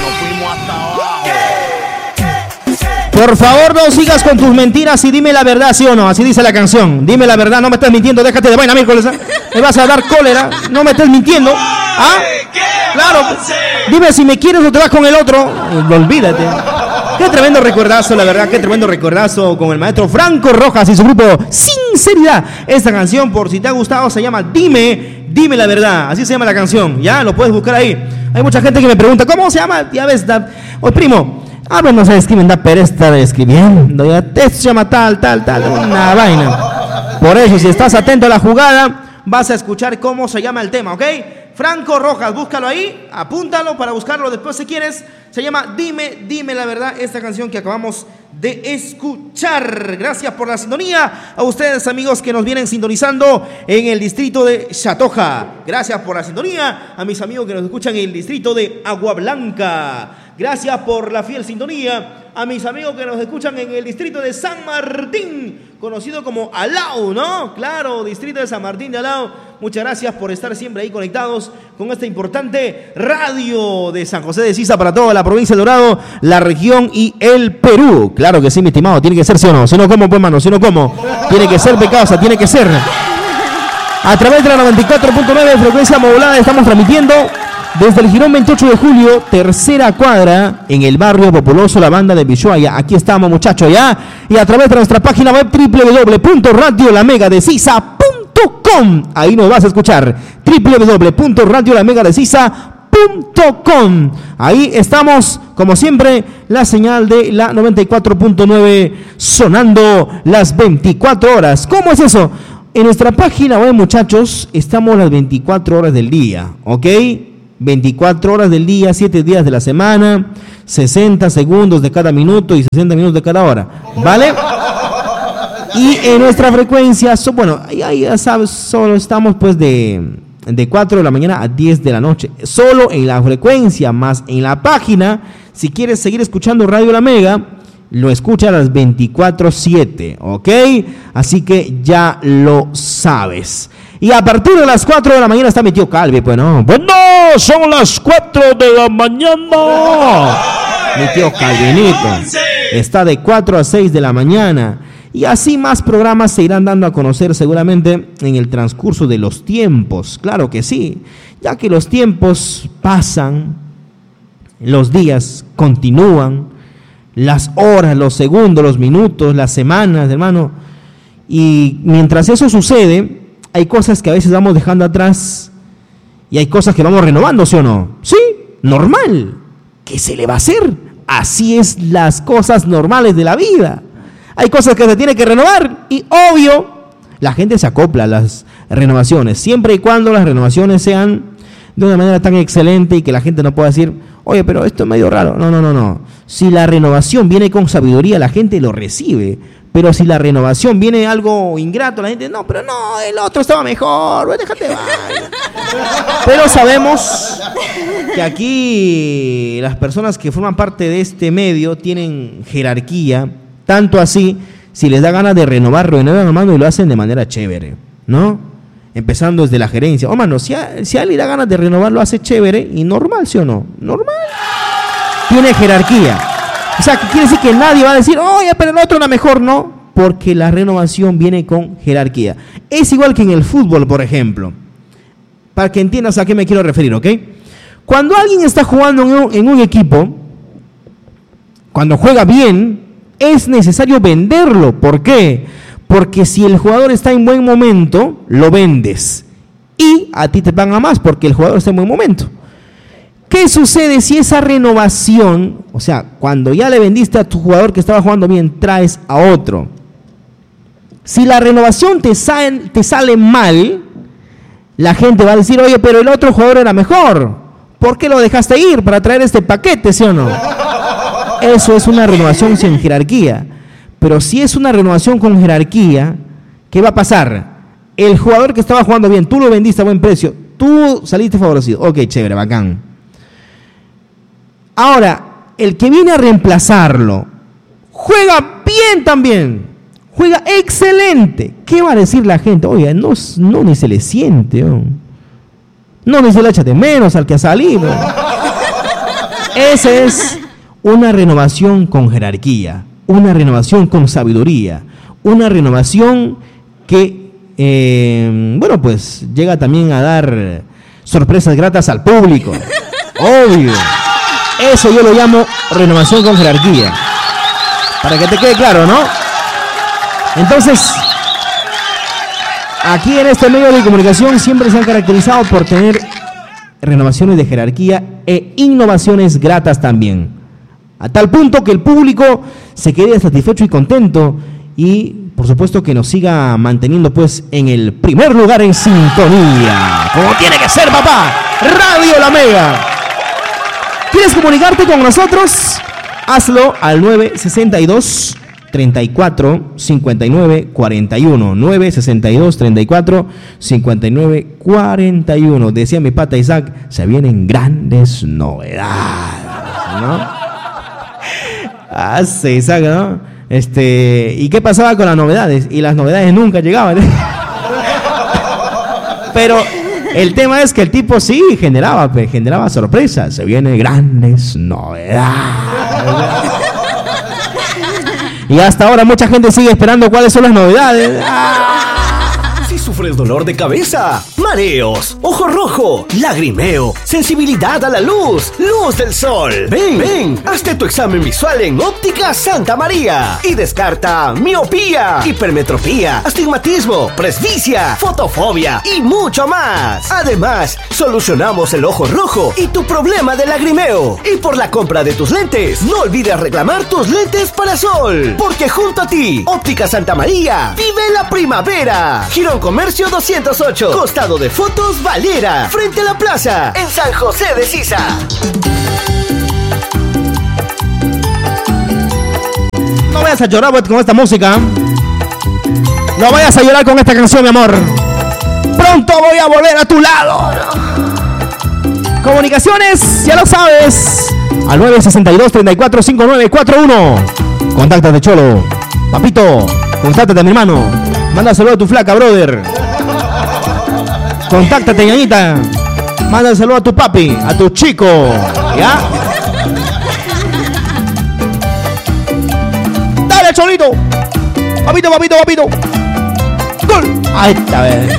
fuimos hasta abajo. Por favor, no sigas con tus mentiras y dime la verdad, ¿sí o no? Así dice la canción. Dime la verdad, no me estés mintiendo, déjate de vaina, miércoles. Me vas a dar cólera, no me estés mintiendo. ¿Ah? Claro. Dime si me quieres o te vas con el otro. Olvídate. Qué tremendo recuerdazo, la verdad, qué tremendo recuerdazo con el maestro Franco Rojas y su grupo Sinceridad. Esta canción, por si te ha gustado, se llama Dime la verdad. Así se llama la canción, ya, lo puedes buscar ahí. Hay mucha gente que me pregunta, ¿cómo se llama? Ya ves, oye, primo, no se escriben, da pereza estar escribiendo, ya te se llama tal, una vaina. Por eso, si estás atento a la jugada, vas a escuchar cómo se llama el tema, ¿ok? Franco Rojas, búscalo ahí, apúntalo para buscarlo después si quieres. Se llama Dime la verdad, esta canción que acabamos de escuchar. Gracias por la sintonía a ustedes, amigos, que nos vienen sintonizando en el distrito de Chatoja. Gracias por la sintonía a mis amigos que nos escuchan en el distrito de Agua Blanca. Gracias por la fiel sintonía a mis amigos que nos escuchan en el distrito de San Martín, conocido como Alao, ¿no? Claro, distrito de San Martín de Alao. Muchas gracias por estar siempre ahí conectados con esta importante radio de San José de Sisa para toda la provincia de Dorado, la región y el Perú. Claro que sí, mi estimado, tiene que ser, ¿sí o no? Si no, ¿cómo, pues, mano? Si no, ¿cómo? Tiene que ser, pecado, tiene que ser. A través de la 94.9 de frecuencia modulada estamos transmitiendo desde el Girón 28 de Julio, tercera cuadra, en el barrio populoso La Banda de Vishuaya. Aquí estamos, muchachos, ¿ya? Y a través de nuestra página web www.radiolamegadesisa.com. Ahí nos vas a escuchar. www.radiolamegadesisa.com. Ahí estamos, como siempre, la señal de la 94.9 sonando las 24 horas. ¿Cómo es eso? En nuestra página web, muchachos, estamos las 24 horas del día, ¿ok? 24 horas del día, 7 días de la semana, 60 segundos de cada minuto y 60 minutos de cada hora, ¿vale? Y en nuestra frecuencia, bueno, ahí ya sabes, solo estamos pues de 4 de la mañana a 10 de la noche, solo en la frecuencia, más en la página. Si quieres seguir escuchando Radio La Mega, lo escucha a las 24/7, ¿ok? Así que ya lo sabes. Y a partir de las 4 de la mañana está mi tío Calvi, pues no. Bueno, son las 4 de la mañana. Mi tío Calvinito está de 4 a 6 de la mañana. Y así más programas se irán dando a conocer seguramente en el transcurso de los tiempos. Claro que sí, ya que los tiempos pasan, los días continúan, las horas, los segundos, los minutos, las semanas, hermano. Y mientras eso sucede, hay cosas que a veces vamos dejando atrás y hay cosas que vamos renovando, ¿sí o no? Sí, normal. ¿Qué se le va a hacer? Así es las cosas normales de la vida. Hay cosas que se tiene que renovar y obvio, la gente se acopla a las renovaciones, siempre y cuando las renovaciones sean de una manera tan excelente y que la gente no pueda decir, oye, pero esto es medio raro. No. Si la renovación viene con sabiduría, la gente lo recibe. Pero si la renovación viene algo ingrato, la gente, no, pero no, el otro estaba mejor, déjate de vaina. Pero sabemos que aquí las personas que forman parte de este medio tienen jerarquía, tanto así, si les da ganas de renovar, renuevan, hermano, y lo hacen de manera chévere, ¿no? Empezando desde la gerencia. Oh, mano, si a él le da ganas de renovar, lo hace chévere y normal, ¿sí o no? Normal. Tiene jerarquía. O sea, que quiere decir que nadie va a decir, oye, pero el otro era mejor, no, porque la renovación viene con jerarquía. Es igual que en el fútbol, por ejemplo. Para que entiendas a qué me quiero referir, ¿ok? Cuando alguien está jugando en un equipo, cuando juega bien, es necesario venderlo. ¿Por qué? Porque si el jugador está en buen momento, lo vendes. Y a ti te pagan más porque el jugador está en buen momento. ¿Qué sucede si esa renovación, o sea, cuando ya le vendiste a tu jugador que estaba jugando bien, traes a otro? Si la renovación te sale mal, la gente va a decir, oye, pero el otro jugador era mejor. ¿Por qué lo dejaste ir para traer este paquete, sí o no? Eso es una renovación sin jerarquía. Pero si es una renovación con jerarquía, ¿qué va a pasar? El jugador que estaba jugando bien, tú lo vendiste a buen precio, tú saliste favorecido. Ok, chévere, bacán. Ahora, el que viene a reemplazarlo, juega bien también, juega excelente. ¿Qué va a decir la gente? Oye, no ni se le siente, no ni se le echa de menos al que ha salido. Esa es una renovación con jerarquía, una renovación con sabiduría, una renovación que, bueno, pues llega también a dar sorpresas gratas al público. Obvio. Eso yo lo llamo renovación con jerarquía. Para que te quede claro, ¿no? Entonces, aquí en este medio de comunicación siempre se han caracterizado por tener renovaciones de jerarquía e innovaciones gratas también. A tal punto que el público se quede satisfecho y contento y, por supuesto, que nos siga manteniendo pues en el primer lugar en sintonía. Como tiene que ser, papá. Radio La Mega. ¿Quieres comunicarte con nosotros? Hazlo al 962 34 59 41. 962 34 59 41. Decía mi pata Isaac, se vienen grandes novedades, ¿no? Sí, Isaac, ¿no? ¿Y qué pasaba con las novedades? Y las novedades nunca llegaban. Pero el tema es que el tipo sí generaba sorpresas. Se vienen grandes novedades. Y hasta ahora mucha gente sigue esperando cuáles son las novedades. Si sufres dolor de cabeza, mareos, ojo rojo, lagrimeo, sensibilidad a la luz, luz del sol, ven, hazte tu examen visual en Óptica Santa María y descarta miopía, hipermetropía, astigmatismo, presbicia, fotofobia y mucho más. Además, solucionamos el ojo rojo y tu problema de lagrimeo. Y por la compra de tus lentes, no olvides reclamar tus lentes para sol, porque junto a ti, Óptica Santa María, vive la primavera. Girón Comercio 208, costado de Fotos Valera, frente a la plaza, en San José de Sisa. No vayas a llorar con esta música. No vayas a llorar con esta canción, mi amor. Pronto voy a volver a tu lado. Comunicaciones, ya lo sabes. Al 962 34 5941. Contáctate, Cholo. Papito, contáctate, mi hermano. Manda saludo a tu flaca, brother. Contáctate, ñañita. Manda saludo a tu papi, a tu chico. ¿Ya? Dale, Cholito. Papito. Gol. Ahí está,